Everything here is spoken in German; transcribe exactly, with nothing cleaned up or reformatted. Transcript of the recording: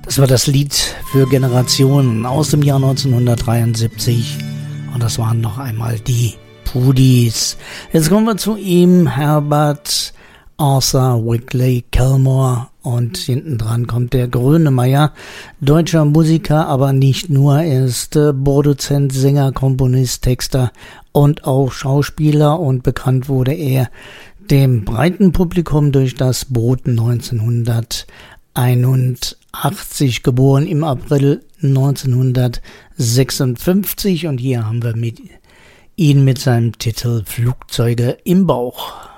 Das war das Lied für Generationen aus dem Jahr neunzehnhundertdreiundsiebzig und das waren noch einmal die Pudis. Jetzt kommen wir zu ihm, Herbert Arthur Whitley Kellmore, und hinten dran kommt der Grönemeyer, deutscher Musiker, aber nicht nur, er ist äh, Produzent, Sänger, Komponist, Texter und auch Schauspieler, und bekannt wurde er dem breiten Publikum durch das Boot neunzehnhunderteinundachtzig, geboren im April neunzehnhundertsechsundfünfzig, und hier haben wir mit ihn mit seinem Titel Flugzeuge im Bauch.